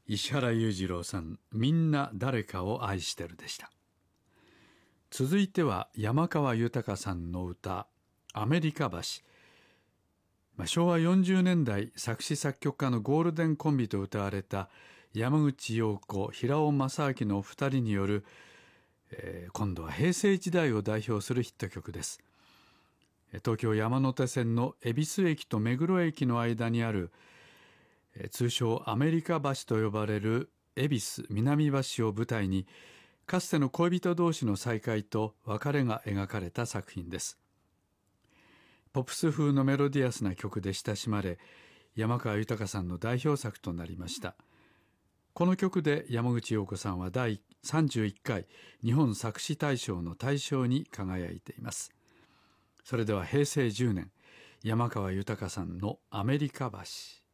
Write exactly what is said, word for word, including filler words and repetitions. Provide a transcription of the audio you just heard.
石原裕次郎さん、みんな誰かを愛してるでした。続いては山川豊さんの歌、アメリカ橋。まあ、しょうわよんじゅうねんだい作詞作曲家のゴールデンコンビと歌われた山口洋子、平尾正明のふたりによる、えー、今度は平成時代を代表するヒット曲です。東京山手線の恵比寿駅と目黒駅の間にある、えー、通称アメリカ橋と呼ばれる恵比寿南橋を舞台に、かつての恋人同士の再会と別れが描かれた作品です。ポップス風のメロディアスな曲で親しまれ、山川豊さんの代表作となりました。この曲で山口洋子さんはだいさんじゅういっかい日本作詞大賞の大賞に輝いています。それではへいせいじゅうねん、山川豊さんのアメリカ橋。